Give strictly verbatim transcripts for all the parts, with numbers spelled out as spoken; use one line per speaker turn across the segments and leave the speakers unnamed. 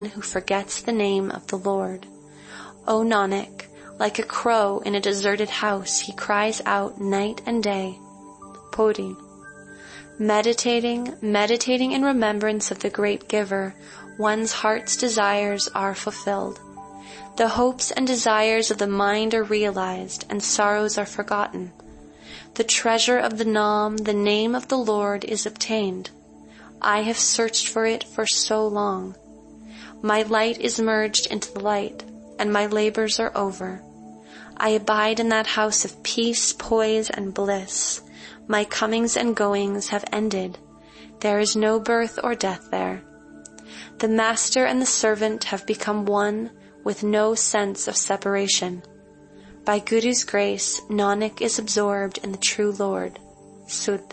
who forgets the name of the Lord. O Nanak, like a crow in a deserted house, he cries out night and day. Podi. Meditating, meditating in remembrance of the great giver, one's heart's desires are fulfilled. The hopes and desires of the mind are realized, and sorrows are forgotten. The treasure of the Nam, the name of the Lord, is obtained. I have searched for it for so long. My light is merged into the light, and my labors are over. I abide in that house of peace, poise, and bliss. My comings and goings have ended. There is no birth or death there. The master and the servant have become one, with no sense of separation. By Guru's grace, Nanak is absorbed in the true Lord. Sud.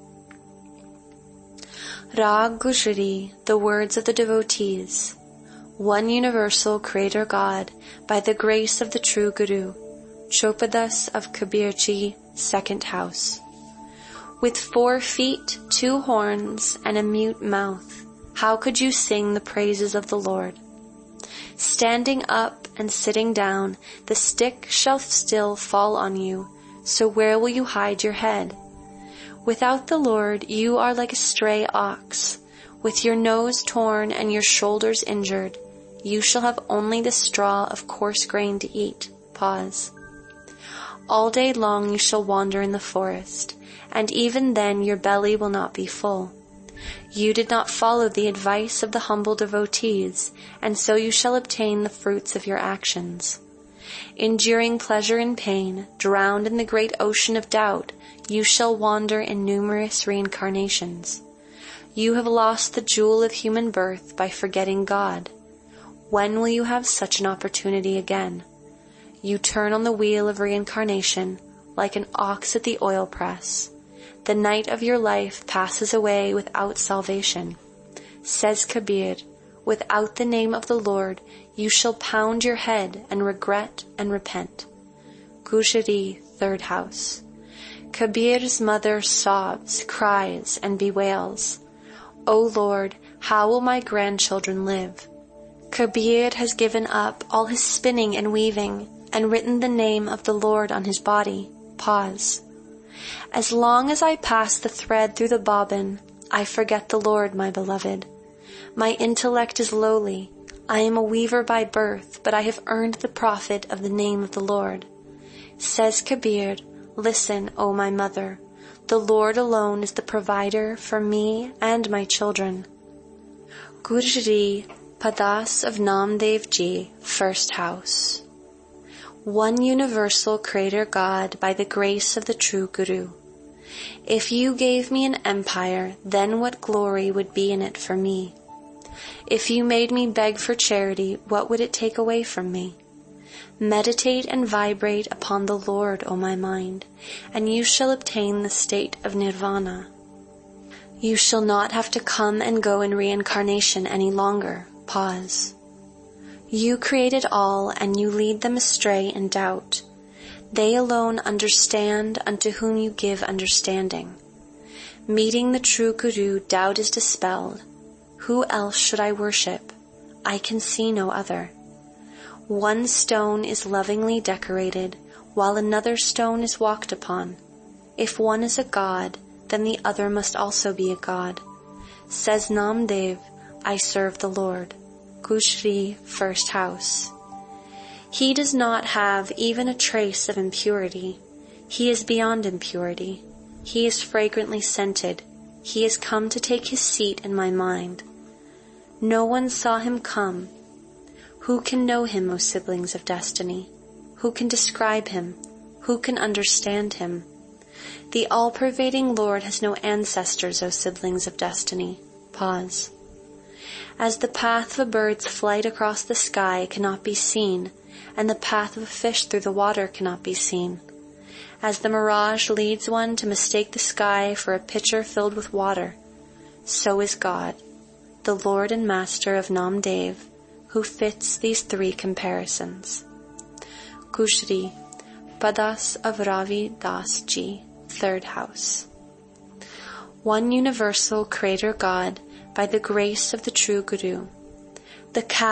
Rag Gujari, the words of the devotees. One universal Creator God, by the grace of the true Guru. Chopadas of Kabirji, second house. With four feet, two horns, and a mute mouth, how could you sing the praises of the Lord? Standing up and sitting down, the stick shall still fall on you, so where will you hide your head? Without the Lord, you are like a stray ox. With your nose torn and your shoulders injured, you shall have only the straw of coarse grain to eat. Pause. All day long you shall wander in the forest, and even then your belly will not be full. You did not follow the advice of the humble devotees, and so you shall obtain the fruits of your actions. Enduring pleasure and pain, drowned in the great ocean of doubt, you shall wander in numerous reincarnations. You have lost the jewel of human birth by forgetting God. When will you have such an opportunity again? You turn on the wheel of reincarnation like an ox at the oil press. The night of your life passes away without salvation. Says Kabir, without the name of the Lord, you shall pound your head and regret and repent. Gujari, third house. Kabir's mother sobs, cries, and bewails, O Lord, how will my grandchildren live? Kabir has given up all his spinning and weaving, and written the name of the Lord on his body. Pause. As long as I pass the thread through the bobbin, I forget the Lord, my beloved. My intellect is lowly. I am a weaver by birth, but I have earned the profit of the name of the Lord. Says Kabir, listen, O my mother. The Lord alone is the provider for me and my children. Gujari, Padas of Namdev Ji, first house. One universal Creator God, by the grace of the true Guru. If you gave me an empire, then what glory would be in it for me? If you made me beg for charity, what would it take away from me? Meditate and vibrate upon the Lord, O my mind, and you shall obtain the state of nirvana. You shall not have to come and go in reincarnation any longer. Pause. You created all, and you lead them astray in doubt. They alone understand, unto whom you give understanding. Meeting the true Guru, doubt is dispelled. Who else should I worship? I can see no other. One stone is lovingly decorated, while another stone is walked upon. If one is a god, then the other must also be a god. Says Namdev, I serve the Lord. Gujari, first house. He does not have even a trace of impurity. He is beyond impurity. He is fragrantly scented. He has come to take his seat in my mind. No one saw him come. Who can know him, O siblings of destiny? Who can describe him? Who can understand him? The all-pervading Lord has no ancestors, O siblings of destiny. Pause. As the path of a bird's flight across the sky cannot be seen, and the path of a fish through the water cannot be seen. As the mirage leads one to mistake the sky for a pitcher filled with water, so is God, the Lord and Master of Namdev, who fits these three comparisons. Gujari, Padas of Ravi Das Ji, third house. One universal Creator God, by the grace of the true Guru. The cow